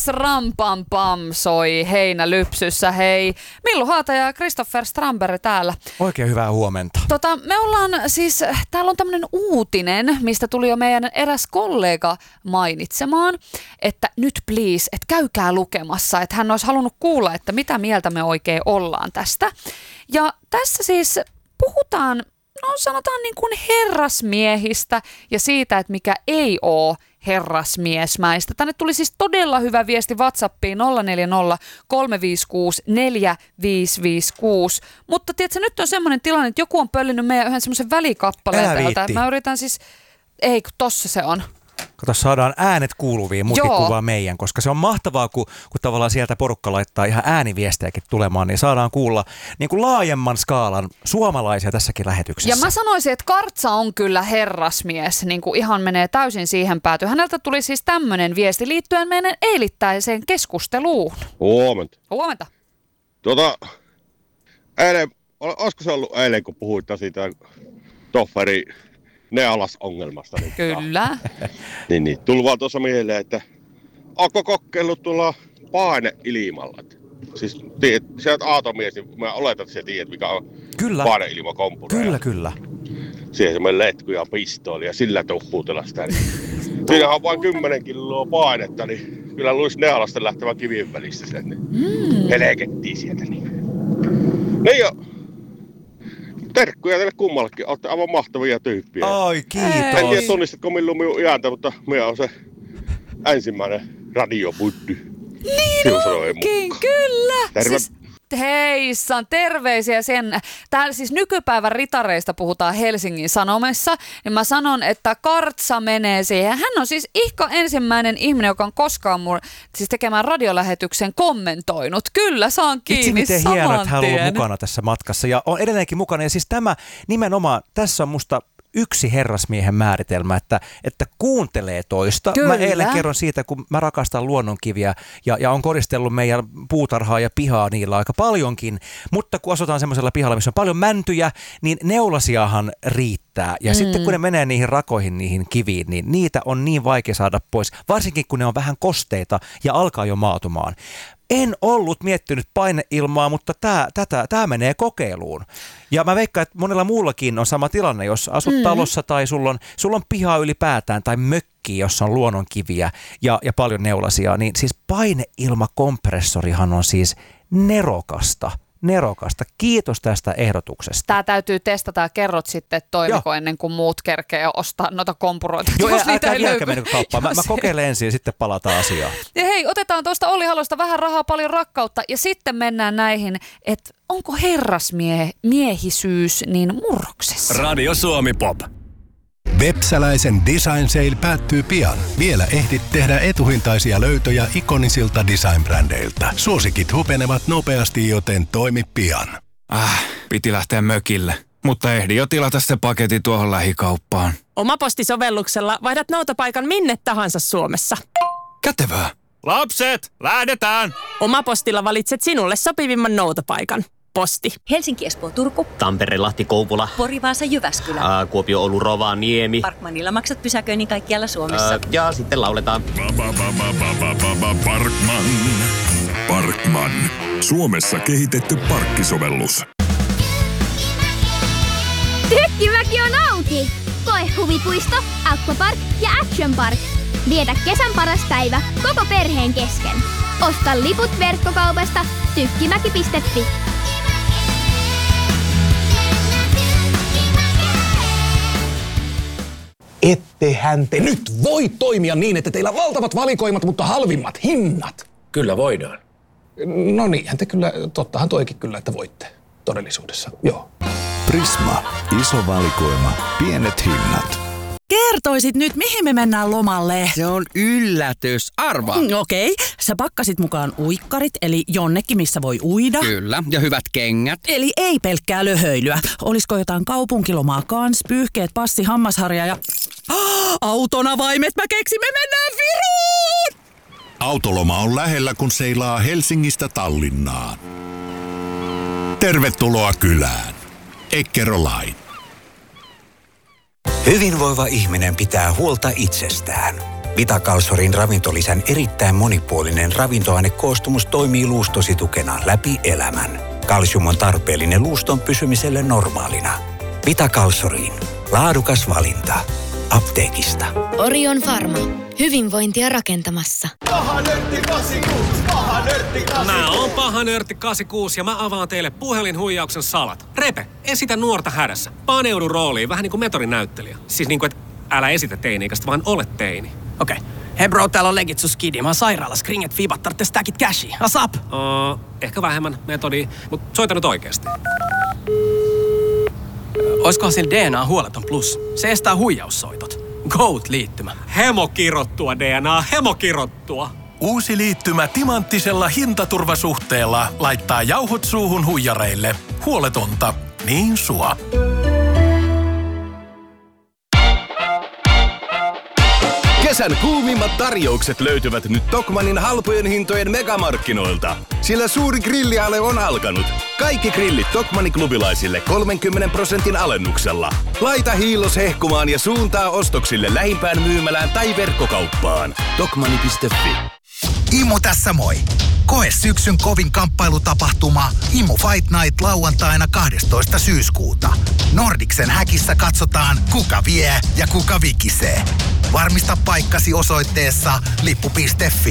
Yes, rampampam soi heinälypsyssä. Hei, Millu Haata ja Christopher Strandberg täällä. Oikein hyvää huomenta. Me ollaan siis, täällä on tämmönen uutinen, mistä tuli jo meidän eräs kollega mainitsemaan, että nyt please, että käykää lukemassa, että hän olisi halunnut kuulla, että mitä mieltä me oikein ollaan tästä. Ja tässä siis puhutaan, no sanotaan niin kuin herrasmiehistä ja siitä, että mikä ei ole herrasmiesmäistä. Tänne tuli siis todella hyvä viesti WhatsAppiin 040 356 4556. Mutta tiedätkö, nyt on semmoinen tilanne, että joku on pöllinyt meidän yhden semmoisen välikappaleen täältä. Mä yritän siis, ei kun tossa se on. Kato, saadaan äänet kuuluviin, muutkin kuvaa meidän, koska se on mahtavaa, kun tavallaan sieltä porukka laittaa ihan ääniviestejäkin tulemaan, niin saadaan kuulla niin kuin laajemman skaalan suomalaisia tässäkin lähetyksessä. Ja mä sanoisin, että Kartsa on kyllä herrasmies, niin kuin ihan menee täysin siihen päätyyn. Häneltä tuli siis tämmöinen viesti liittyen meidän eilittäiseen keskusteluun. Huomenta. Huomenta. Eilen, olisiko se ollut eilen, kun puhuit siitä Tofferi Nealas-ongelmasta? Niin Kyllä. Niin. Tuli vaan tuossa mieleen, että onko kokeillut tulla paineilmalla? Siis sieltä aatomies, niin mä oletan, että sä tiedät, mikä on paineilmakompuroja. Kyllä. Siihen semmoinen letku ja pistooli ja sillä tuhpuutella sitä. Siinä on vain 10 kiloa painetta, niin kyllä luisi Nealasta lähtevän kivien välistä sen. Helekettiin sieltä. Niin jo. Terkkuja teille kummallekin. Olette aivan mahtavia tyyppiä. Ai, kiitos. En tiedä, tunnistatko milloin minun iäntä, mutta minä on se ensimmäinen radiobuddy. Niin onkin, kyllä. Terve. Siis, heissan, terveisiä sen. Täällä siis nykypäivän ritareista puhutaan Helsingin Sanomissa. Ja mä sanon, että Kartsa menee siihen. Hän on siis ihka ensimmäinen ihminen, joka on koskaan mun siis tekemään radiolähetyksen kommentoinut. Kyllä, saan kiinni miten saman hienoa, että hän on ollut tien. mukana tässä matkassa. Ja on edelleenkin mukana. Ja siis tämä nimenomaan, tässä on musta yksi herrasmiehen määritelmä, että kuuntelee toista. Kyllä. Mä eilen kerron siitä, kun mä rakastan luonnonkiviä ja on koristellut meidän puutarhaa ja pihaa niillä aika paljonkin, mutta kun asutaan semmoisella pihalla, missä on paljon mäntyjä, niin neulasiahan riittää. Ja sitten kun ne menee niihin rakoihin, niihin kiviin, niin niitä on niin vaikea saada pois, varsinkin kun ne on vähän kosteita ja alkaa jo maatumaan. En ollut miettinyt paineilmaa, mutta tämä menee kokeiluun. Ja mä veikkaan, että monella muullakin on sama tilanne, jos asut talossa tai sulla on pihaa ylipäätään tai mökki, jossa on luonnonkiviä ja paljon neulasia, niin siis paineilmakompressorihan on siis nerokasta. Kiitos tästä ehdotuksesta. Tää täytyy testata ja kerrot sitten, että toimiko ennen kuin muut kerkee ostaa noita kompuroita. Joo, älkää vieläkään mennä kauppaan. Mä kokeilen ensin ja sitten palataan asiaan. Ja hei, otetaan tuosta Olli Halosta vähän rahaa, paljon rakkautta ja sitten mennään näihin, että onko herrasmiehisyys niin murroksessa? Radio Suomi Pop. Vepsäläisen Design Sale päättyy pian. Vielä ehdit tehdä etuhintaisia löytöjä ikonisilta design-brändeiltä. Suosikit hupenevat nopeasti, joten toimi pian. Piti lähteä mökille, mutta ehdin jo tilata se paketti tuohon lähikauppaan. Omapostisovelluksella vaihdat noutopaikan minne tahansa Suomessa. Kätevää. Lapset, lähdetään! Omapostilla valitset sinulle sopivimman noutopaikan. Posti. Helsinki, Espoo, Turku. Tampere, Lahti, Kouvola. Pori, Vaasa, Jyväskylä. Kuopio, Oulu, Rovaniemi. Parkmanilla maksat pysäköinnin kaikkialla Suomessa. Ja sitten lauletaan. Parkman. Suomessa kehitetty parkkisovellus. Tykkimäki on auki! Koe huvipuisto, aquapark ja action park. Vietä kesän paras päivä koko perheen kesken. Osta liput verkkokaupasta tykkimäki.fi. Ettehän te nyt voi toimia niin, että teillä on valtavat valikoimat, mutta halvimmat hinnat. Kyllä voidaan. No niinhän te kyllä, tottahan toikin kyllä, että voitte todellisuudessa, joo. Prisma. Iso valikoima. Pienet hinnat. Kertoisit nyt, mihin me mennään lomalle? Se on yllätys. Arvaa. Okei. Sä pakkasit mukaan uikkarit, eli jonnekin, missä voi uida. Kyllä, ja hyvät kengät. Eli ei pelkkää löhöilyä. Olisiko jotain kaupunkilomaa kans, pyyhkeet, passi, hammasharja ja... autonavaimet, mä keksin, me mennään Viroon! Autoloma on lähellä, kun seilaa Helsingistä Tallinnaan. Tervetuloa kylään. Eckerö Line. Hyvinvoiva ihminen pitää huolta itsestään. Vitakalsorin ravintolisän erittäin monipuolinen ravintoainekoostumus toimii luustosi tukena läpi elämän. Kalsium on tarpeellinen luuston pysymiselle normaalina. Vitakalsoriin. Laadukas valinta. Apteekista. Orion Pharma. Hyvinvointia rakentamassa. Paha nörtti 86, paha nörtti 86. Mä oon paha nörtti 86 ja mä avaan teille puhelinhuijauksen salat. Repe, esitä nuorta hädässä. Paneudu rooliin, vähän niin kuin metodin näyttelijä. Siis niin kuin, että älä esitä teini-ikäistä, vaan ole teini. Okei. Hei bro, täällä on legit sus kidi. Mä oon sairaalas. Kringet fiibattartte stackit cashia. Asap! Ehkä vähemmän metodia, mutta soita nyt oikeasti. Oiskohan sillä DNA huoleton plus? Se estää huijaussoitot. Goat-liittymä. Hemokirottua DNA, hemokirottua. Uusi liittymä timanttisella hintaturvasuhteella laittaa jauhot suuhun huijareille. Huoletonta. Niin sua. Kesän kuumimmat tarjoukset löytyvät nyt Tokmannin halpojen hintojen megamarkkinoilta. Sillä suuri grilliale on alkanut. Kaikki grillit Tokmanni-klubilaisille 30% alennuksella. Laita hiillos hehkumaan ja suuntaa ostoksille lähimpään myymälään tai verkkokauppaan. Tokmanni.fi. Imo tässä moi. Koe syksyn kovin kamppailutapahtuma Imo Fight Night lauantaina 12. syyskuuta. Nordicsen häkissä katsotaan, kuka vie ja kuka vikisee. Varmista paikkasi osoitteessa lippu.fi.